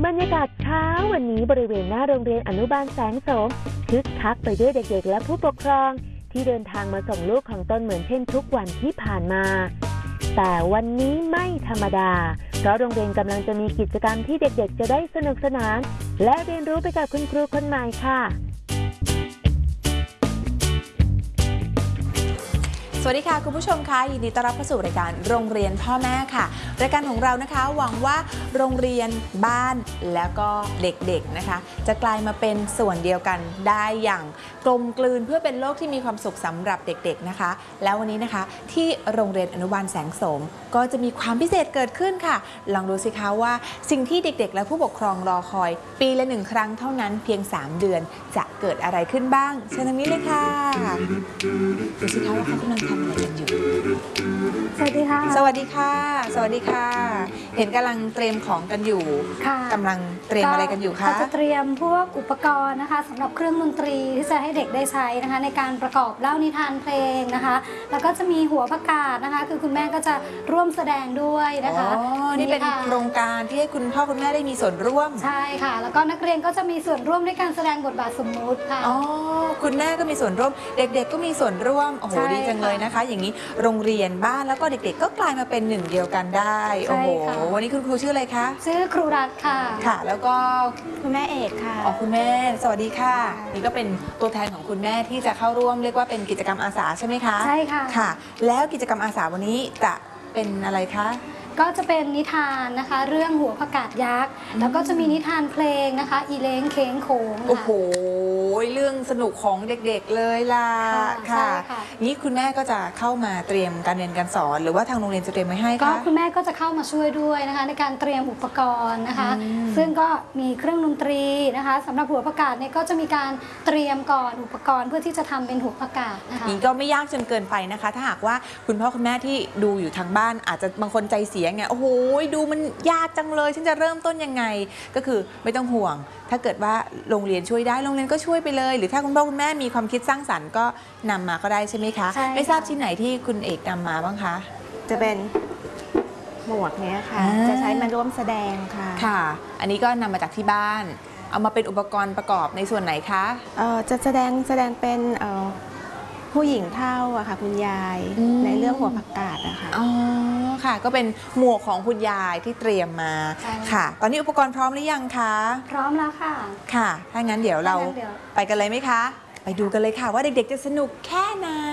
บรรยากาศเช้าวันนี้บริเวณหน้าโรงเรียนอนุบาลแสงโสมคึกคักไปด้วยเด็กๆและผู้ปกครองที่เดินทางมาส่งลูกของตนเหมือนเช่นทุกวันที่ผ่านมาแต่วันนี้ไม่ธรรมดาเพราะโรงเรียนกำลังจะมีกิจกรรมที่เด็กๆจะได้สนุกสนานและเรียนรู้ไปกับคุณครูคนใหม่ค่ะสวัสดีค่ะคุณผู้ชมคะยินดีต้อนรับเข้าสู่รายการโรงเรียนพ่อแม่ค่ะรายการของเรานะคะหวังว่าโรงเรียนบ้านแล้วก็เด็กๆนะคะจะกลายมาเป็นส่วนเดียวกันได้อย่างกลมกลืนเพื่อเป็นโลกที่มีความสุขสำหรับเด็กๆนะคะแล้ววันนี้นะคะที่โรงเรียนอนุบาลแสงโสมก็จะมีความพิเศษเกิดขึ้นค่ะลองดูสิคะว่าสิ่งที่เด็กๆและผู้ปกครองรอคอยปีละ1 ครั้งเท่านั้นเพียง3 เดือนจะเกิดอะไรขึ้นบ้างเชิญทางนี้เลยค่ะดูสิคะว่าเขากำลังทำอะไรกันอยู่สวัสดีค่ะสวัสดีค่ะสวัสดีค่ะเห็นกำลังเตรียมของกันอยู่กำลังเตรียมอะไรกันอยู่คะจะเตรียมพวกอุปกรณ์นะคะสำหรับเครื่องดนตรีที่จะให้เด็กได้ใช้นะคะในการประกอบเล่านิทานเพลงนะคะแล้วก็จะมีหัวประกาศนะคะคือคุณแม่ก็จะร่วมแสดงด้วยนะคะนี่เป็นโครงการที่ให้คุณพ่อคุณแม่ได้มีส่วนร่วมใช่ค่ะแล้วก็นักเรียนก็จะมีส่วนร่วมในการแสดงบทบาทสมมุติค่ะอ๋อคุณแม่ก็มีส่วนร่วมเด็กๆก็มีส่วนร่วมโอ้โหดีจังเลยนะคะอย่างนี้โรงเรียนบ้านแล้วก็เด็กๆก็กลายมาเป็นหนึ่งเดียวกันได้โอ้โหวันนี้คุณครูชื่ออะไรคะชื่อครูรัตค่ะค่ะแล้วก็คุณแม่เอกค่ะอ๋อคุณแม่สวัสดีค่ะนี่ก็เป็นตัวแทนของคุณแม่ที่จะเข้าร่วมเรียกว่าเป็นกิจกรรมอาสาใช่ไหมคะใช่ค่ะค่ะแล้วกิจกรรมอาสาวันนี้จะเป็นอะไรคะก็จะเป็นนิทานนะคะเรื่องหัวผักกาดยักษ์แล้วก็จะมีนิทานเพลงนะคะอีเล้งเค้งโขงโอ้โหเรื่องสนุกของเด็กๆเลยล่ะค่ะนี่คุณแม่ก็จะเข้ามาเตรียมการเรียนการสอนหรือว่าทางโรงเรียนจะเตรียมไว้ให้คะก็คุณแม่ก็จะเข้ามาช่วยด้วยนะคะในการเตรียมอุปกรณ์นะคะซึ่งก็มีเครื่องดนตรีนะคะสำหรับหัวผักกาดเนี่ยก็จะมีการเตรียมก่อนอุปกรณ์เพื่อที่จะทำเป็นหัวผักกาดนะคะนี่ก็ไม่ยากจนเกินไปนะคะถ้าหากว่าคุณพ่อคุณแม่ที่ดูอยู่ทางบ้านอาจจะบางคนใจเสียไงโอ้โหดูมันยากจังเลยฉันจะเริ่มต้นยังไงก็คือไม่ต้องห่วงถ้าเกิดว่าโรงเรียนช่วยได้โรงเรียนก็ช่วยไปเลยหรือถ้าคุณพ่อคุณแม่มีความคิดสร้างสรรค์ก็นำมาก็ได้ใช่ไหมคะไม่ทราบชิ้นไหนที่คุณเอกนำมาบ้างคะจะเป็นหมวกเนี้ยค่ะจะใช้มาร่วมแสดงค่ะค่ะอันนี้ก็นำมาจากที่บ้านเอามาเป็นอุปกรณ์ประกอบในส่วนไหนคะจะแสดงเป็นผู้หญิงเฒ่าอะค่ะคุณยายในเรื่องหัวผักกาดอะค่ะอ๋อค่ะก็เป็นหมวกของคุณยายที่เตรียมมาค่ะตอนนี้อุปกรณ์พร้อมหรือยังคะพร้อมแล้วค่ะค่ะถ้างั้นเดี๋ยวเราไปกันเลยไหมคะไปดูกันเลยค่ะว่าเด็กๆจะสนุกแค่ไหน